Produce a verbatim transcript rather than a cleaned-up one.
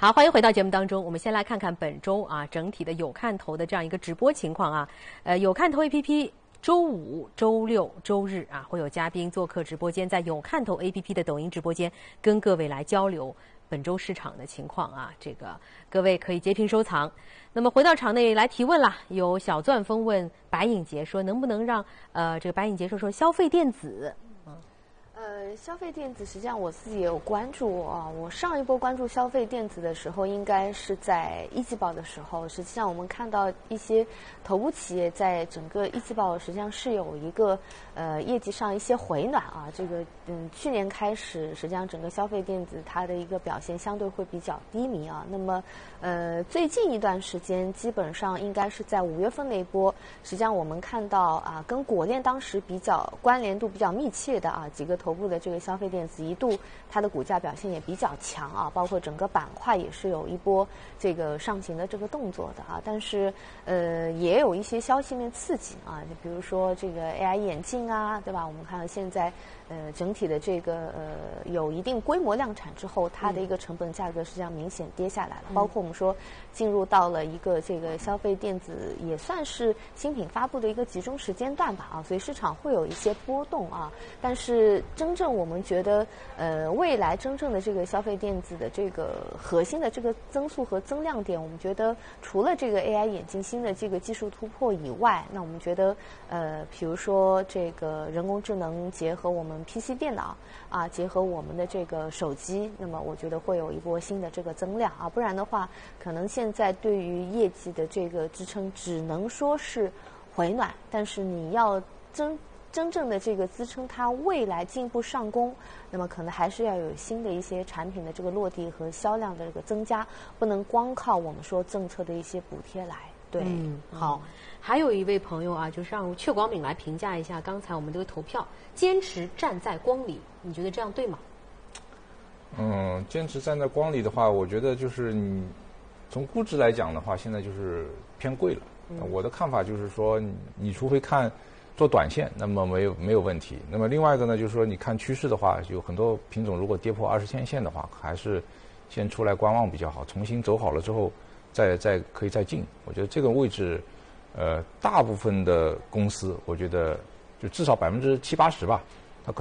好，欢迎回到节目当中。我们先来看看本周啊整体的有看头的这样一个直播情况啊。呃，有看头 A P P 周五、周六、周日啊会有嘉宾做客直播间，在有看头 A P P 的抖音直播间跟各位来交流本周市场的情况啊。这个各位可以截屏收藏。那么回到场内来提问啦，有小钻风问白颖杰说，能不能让呃这个白颖杰说说消费电子？ 呃，消费电子实际上我自己也有关注啊。我上一波关注消费电子的时候，应该是在一季报的时候。实际上我们看到一些头部企业在整个一季报实际上是有一个呃业绩上一些回暖啊。这个嗯，去年开始，实际上整个消费电子它的一个表现相对会比较低迷啊。那么呃，最近一段时间，基本上应该是在五月份那一波，实际上我们看到啊，跟果链当时比较关联度比较密切的啊几个头部的这个消费电子，一度它的股价表现也比较强啊，包括整个板块也是有一波这个上行的这个动作的啊。但是呃，也有一些消息面刺激啊，就比如说这个 A I 眼镜啊，对吧？我们看到现在呃整体的这个呃有一定规模量产之后，它的一个成本价格实际上明显跌下来了，嗯、包括我们说进入到了一个这个消费电子也算是新品发布的一个集中时间段吧啊，所以市场会有一些波动啊。但是真正我们觉得呃未来真正的这个消费电子的这个核心的这个增速和增量点，我们觉得除了这个 A I 眼镜新的这个技术突破以外，那我们觉得呃比如说这个人工智能结合我们 P C 电脑啊，结合我们的这个手机，那么我觉得会有一波新的这个增量啊，不然的话可能现在对于业绩的这个支撑只能说是回暖，但是你要真真正的这个支撑它未来进一步上攻，那么可能还是要有新的一些产品的这个落地和销量的这个增加，不能光靠我们说政策的一些补贴来。对， 嗯，好。还有一位朋友啊，就是让阙广敏来评价一下刚才我们这个投票，坚持站在光里，你觉得这样对吗？ 嗯，坚持站在光里的话，我觉得就是你从估值来讲的话，现在就是偏贵了。嗯、我的看法就是说，你, 你除非看做短线，那么没有没有问题。那么另外一个呢，就是说你看趋势的话，有很多品种如果跌破二十天线的话，还是先出来观望比较好，重新走好了之后，再再可以再进。我觉得这个位置。呃，大部分的公司，我觉得就至少百分之七八十吧，